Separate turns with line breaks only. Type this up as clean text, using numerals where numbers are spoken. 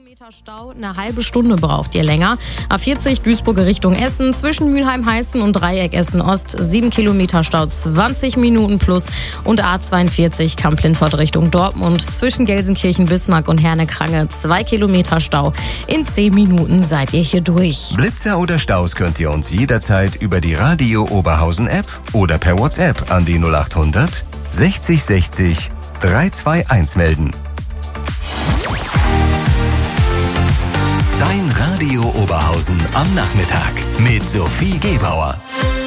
Kilometer Stau, eine halbe Stunde braucht ihr länger. A40 Duisburger Richtung Essen, zwischen Mülheim-Heißen und Dreieck Essen-Ost, 7 Kilometer Stau, 20 Minuten plus. Und A42 Kamp-Lindfort Richtung Dortmund, zwischen Gelsenkirchen, Bismarck und Herne-Krange, 2 Kilometer Stau. In 10 Minuten seid ihr hier durch.
Blitzer oder Staus könnt ihr uns jederzeit über die Radio Oberhausen App oder per WhatsApp an die 0800 60 60 321 melden. Dein Radio Oberhausen am Nachmittag mit Sophie Gebauer.